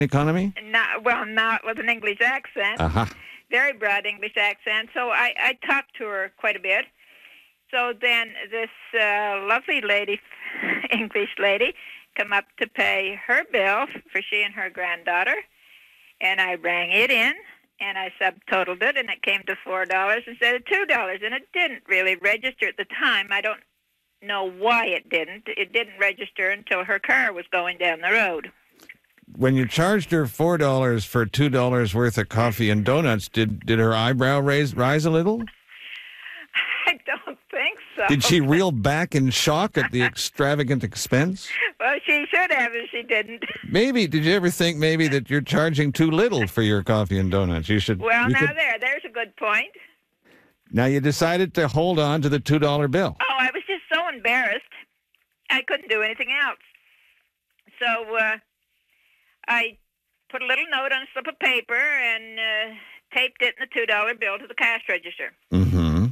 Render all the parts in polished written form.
economy? Not with an English accent. Uh-huh. Very broad English accent. So I talked to her quite a bit. So then this lovely lady, English lady, come up to pay her bill for she and her granddaughter. And I rang it in, and I subtotaled it, and it came to $4 instead of $2. And it didn't really register at the time. I don't know why it didn't. It didn't register until her car was going down the road. When you charged her $4 for $2 worth of coffee and donuts, did her eyebrow rise a little? I don't think so. Did she reel back in shock at the extravagant expense? Well, she should have if she didn't. Maybe. Did you ever think maybe that you're charging too little for your coffee and donuts? You should. Well, there's a good point. Now you decided to hold on to the $2 bill. Oh, I was just so embarrassed. I couldn't do anything else. So I put a little note on a slip of paper and taped it in the $2 bill to the cash register. Mm-hmm.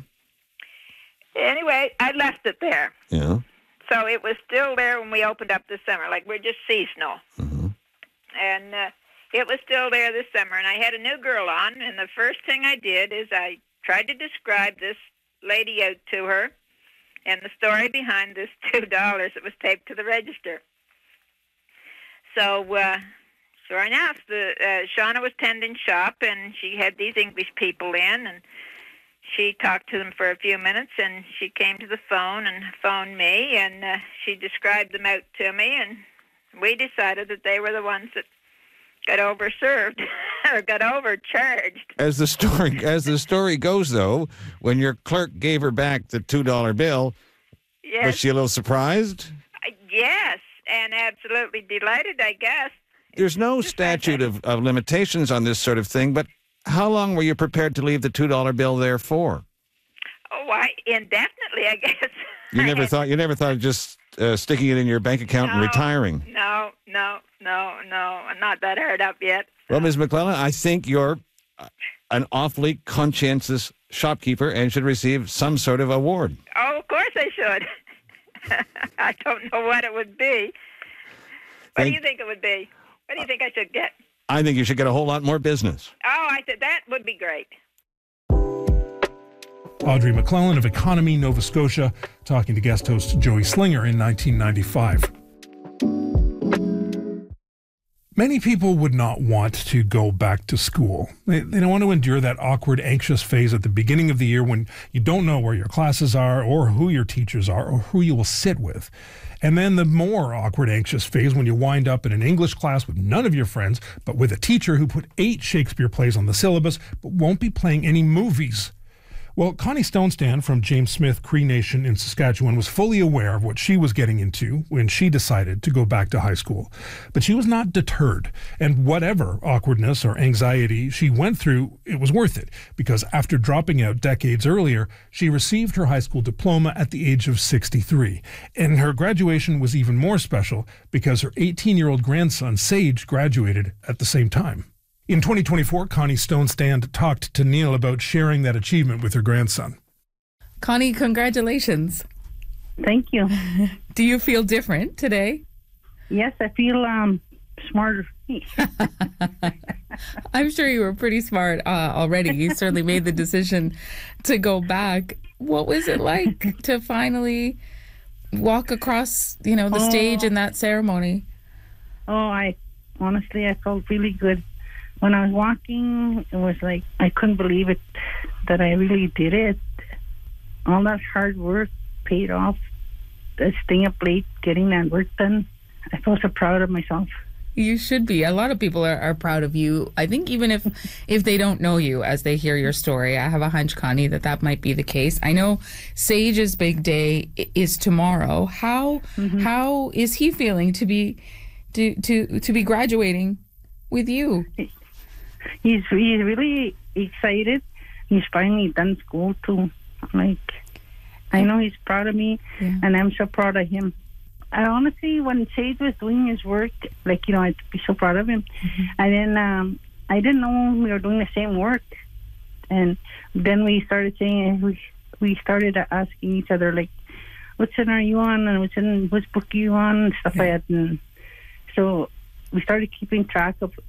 Anyway, I left it there. Yeah. So it was still there when we opened up this summer. Like, we're just seasonal. Mm-hmm. And it was still there this summer. And I had a new girl on, and the first thing I did is I tried to describe this lady out to her and the story behind this $2 that was taped to the register. So, sure enough, Shauna was tending shop, and she had these English people in, and she talked to them for a few minutes, and she came to the phone and phoned me, and she described them out to me, and we decided that they were the ones that got overserved or got overcharged. As the story goes, though, when your clerk gave her back the $2 bill, yes. Was she a little surprised? Yes, and absolutely delighted, I guess. There's no statute of limitations on this sort of thing, but how long were you prepared to leave the $2 bill there for? Oh, indefinitely, I guess. You never thought of just sticking it in your bank account and retiring? No. I'm not that hard up yet. Well, Ms. McClellan, I think you're an awfully conscientious shopkeeper and should receive some sort of award. Oh, of course I should. I don't know what it would be. What do you think it would be? What do you think I should get? I think you should get a whole lot more business. Oh, I said that would be great. Audrey McClellan of Economy, Nova Scotia, talking to guest host Joey Slinger in 1995. Many people would not want to go back to school. They don't want to endure that awkward, anxious phase at the beginning of the year when you don't know where your classes are or who your teachers are or who you will sit with. And then the more awkward, anxious phase when you wind up in an English class with none of your friends, but with a teacher who put 8 Shakespeare plays on the syllabus, but won't be playing any movies. Well, Connie Stonestand from James Smith Cree Nation in Saskatchewan was fully aware of what she was getting into when she decided to go back to high school. But she was not deterred, and whatever awkwardness or anxiety she went through, it was worth it, because after dropping out decades earlier, she received her high school diploma at the age of 63. And her graduation was even more special because her 18-year-old grandson, Sage, graduated at the same time. In 2024, Connie Stonestand talked to Neil about sharing that achievement with her grandson. Connie, congratulations. Thank you. Do you feel different today? Yes, I feel smarter. I'm sure you were pretty smart already. You certainly made the decision to go back. What was it like to finally walk across, the stage in that ceremony? I felt really good. When I was walking, it was like I couldn't believe it that I really did it. All that hard work paid off. Staying up late, getting that work done. I felt so proud of myself. You should be. A lot of people are proud of you. I think even if they don't know you as they hear your story, I have a hunch, Connie, that might be the case. I know Sage's big day is tomorrow. How is he feeling to be graduating with you? He's really excited. He's finally done school too. I know he's proud of me, and I'm so proud of him. I honestly, when Sage was doing his work, I'd be so proud of him. Mm-hmm. And then I didn't know we were doing the same work. And then we started saying, we started asking each other, what center are you on? And which book are you on? And stuff like that. And so we started keeping track of